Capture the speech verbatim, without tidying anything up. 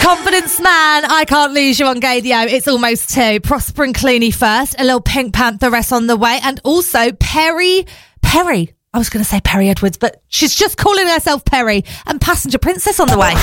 Confidence Man, I Can't Lose You on Gadio. It's almost two. Prosper and Clooney first, a little Pink Pantheress on the way, and also Perry, Perry. I was going to say Perry Edwards, but she's just calling herself Perry, and Passenger Princess on the way.